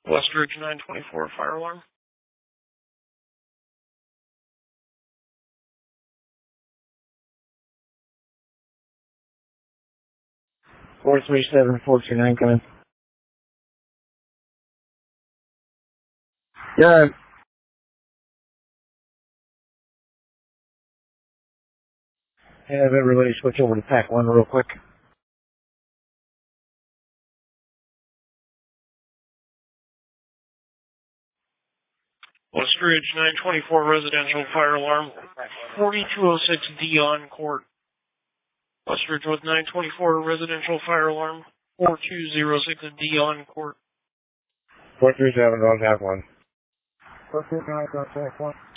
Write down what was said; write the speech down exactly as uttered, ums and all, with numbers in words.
Westridge nine twenty-four, fire alarm. four three seven, four two nine, coming. Yeah. Have everybody switch over to pack one real quick. Westridge nine twenty-four, residential fire alarm. forty-two oh six Dion Court. Westridge with nine twenty-four, residential fire alarm. forty-two oh six Dion Court. four three seven, don't pack one. four two nine, don't pack one.